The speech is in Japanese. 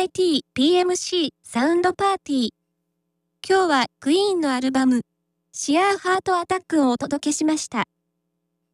MIT-PMC サウンドパーティー。今日はクイーンのアルバム、シアーハートアタックをお届けしました。